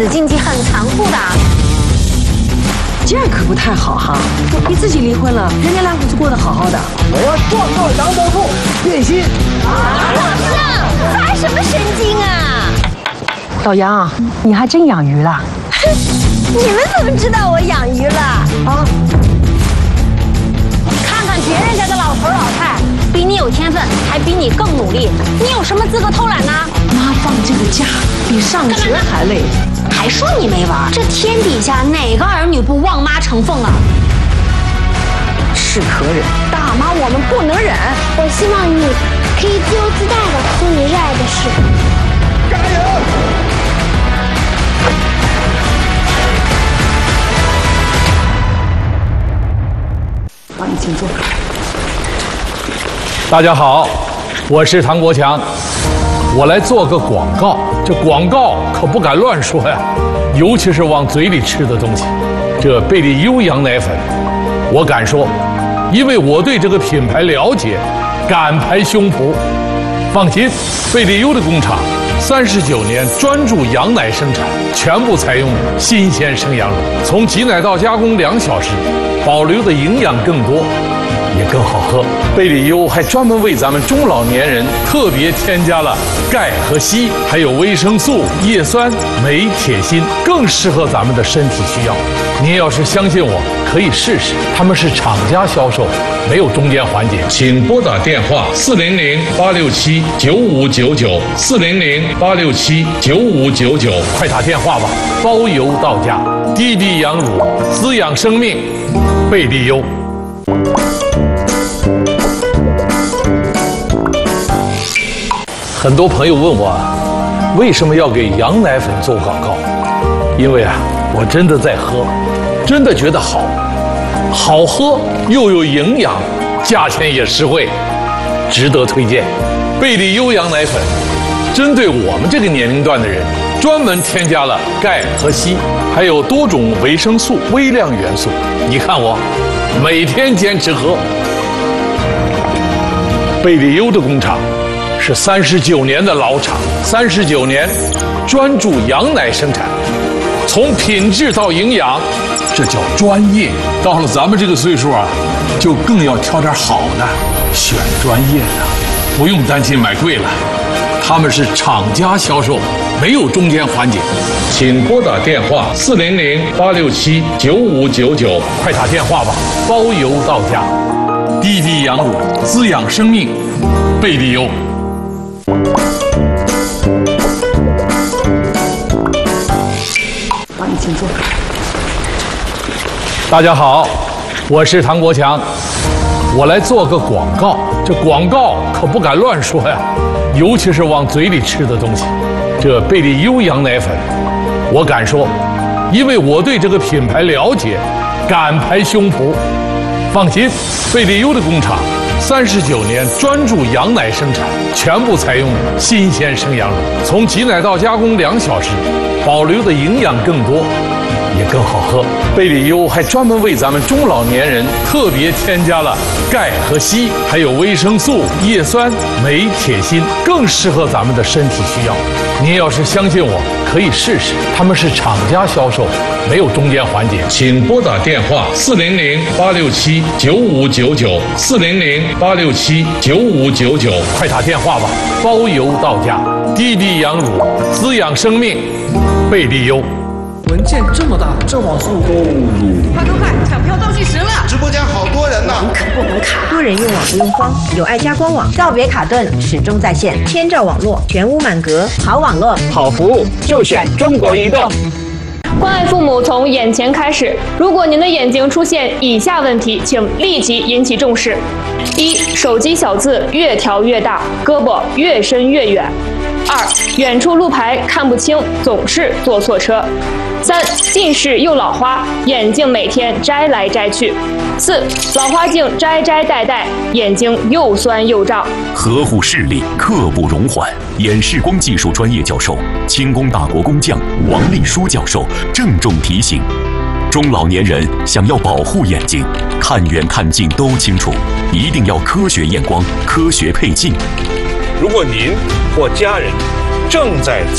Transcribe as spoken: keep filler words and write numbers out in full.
经济很残酷的。 这样可不太好哈！你自己离婚了，人家两口子过得好好的。 我要状告杨教授变心。 老师，发什么神经啊？ 老杨，你还真养鱼了？ 你们怎么知道我养鱼了？啊？看看别人家的老头老太，比你有天分，还比你更努力，你有什么资格偷懒呢？ 妈放这个假比上学还累。 还说你没玩？这天底下哪个儿女不望妈成凤啊？ 是可忍， 大妈我们不能忍。 我希望你可以自由自在的做你热爱的事。 加油！ 妈，你请坐。 大家好，我是唐国强。我来做个广告，这广告可不敢乱说呀，尤其是往嘴里吃的东西。这贝利优羊奶粉，我敢说，因为我对这个品牌了解，敢拍胸脯。放心，贝利优的工厂三十九年专注羊奶生产，全部采用新鲜生羊乳，从挤奶到加工两小时，保留的营养更多。也更好喝。贝利优还专门为咱们中老年人特别添加了钙和硒，还有维生素、叶酸、镁、铁、锌，更适合咱们的身体需要。您要是相信我，可以试试。他们是厂家销售，没有中间环节。请拨打电话四零零八六七九五九九四零零八六七九五九九，快打电话吧，包邮到家。滴滴羊乳，滋养生命，贝利优。很多朋友问我，为什么要给羊奶粉做广告？因为啊，我真的在喝，真的觉得好，好喝又有营养，价钱也实惠，值得推荐。贝利优羊奶粉，针对我们这个年龄段的人，专门添加了钙和硒，还有多种维生素、微量元素。你看我，每天坚持喝。贝利优的工厂是三十九年的老厂，三十九年专注羊奶生产，从品质到营养，这叫专业。到了咱们这个岁数啊，就更要挑点好的，选专业的，不用担心买贵了。他们是厂家销售，没有中间环节。请拨打电话四零零八六七九五九九，快打电话吧，包邮到家。滴滴羊乳，滋养生命，贝利优。 妈，你请坐。 大家好，我是唐国强。我来做个广告，这广告可不敢乱说呀，尤其是往嘴里吃的东西。这贝利优羊奶粉，我敢说，因为我对这个品牌了解，敢拍胸脯。放心，贝利优的工厂三十九年专注羊奶生产，全部采用新鲜生羊乳，从挤奶到加工两小时，保留的营养更多，也更好喝。贝利优还专门为咱们中老年人特别添加了钙和硒，还有维生素、叶酸、镁、铁、锌，更适合咱们的身体需要。您要是相信我，可以试试。他们是厂家销售，没有中间环节。请拨打电话四零零八六七九五九九四零零八六七九五九九，快打电话吧，包邮到家。滴滴羊乳，滋养生命，贝利优。 文件这么大，这网速够鲁。 快快快，抢票倒计时了！ 直播间好多人呢， 可不能卡。多人用网不用慌，有爱家官网，告别卡顿，始终在线，千兆网络，全屋满格，好网络， 好服务就选中国移动。 关爱父母从眼前开始。如果您的眼睛出现以下问题，请立即引起重视：一、手机小字越调越大，胳膊越伸越远；二、远处路牌看不清，总是坐错车；三、近视又老花，眼镜每天摘来摘去；四、老花镜摘摘戴戴，眼睛又酸又胀。 呵护视力，刻不容缓。眼视光技术专业教授、清宫大国工匠王立书教授郑重提醒：中老年人想要保护眼睛，看远看近都清楚，一定要科学验光、科学配镜。 如果您或家人正在